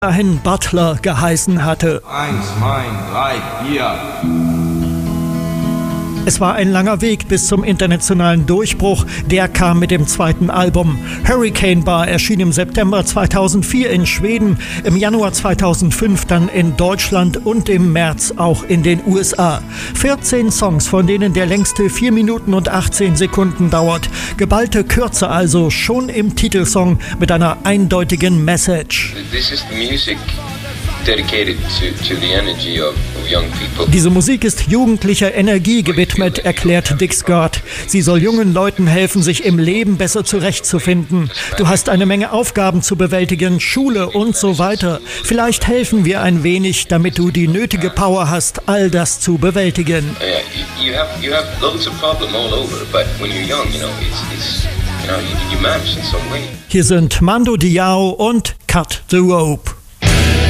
dahin Butler geheißen hatte. 1, 2, 3, 4. Es war ein langer Weg bis zum internationalen Durchbruch. Der kam mit dem zweiten Album. Hurricane Bar erschien im September 2004 in Schweden, im Januar 2005 dann in Deutschland und im März auch in den USA. 14 Songs, von denen der längste 4 Minuten und 18 Sekunden dauert. Geballte Kürze also, schon im Titelsong mit einer eindeutigen Message. This is the music dedicated to the energy of young people. Diese Musik ist jugendlicher Energie gewidmet, erklärt Dick Scott. Sie soll jungen Leuten helfen, sich im Leben besser zurechtzufinden. Du hast eine Menge Aufgaben zu bewältigen, Schule und so weiter. Vielleicht helfen wir ein wenig, damit du die nötige Power hast, all das zu bewältigen. You have loads of problems all over, but when you're young, you manage in some way. Hier sind Mando Diao und Cut the Rope.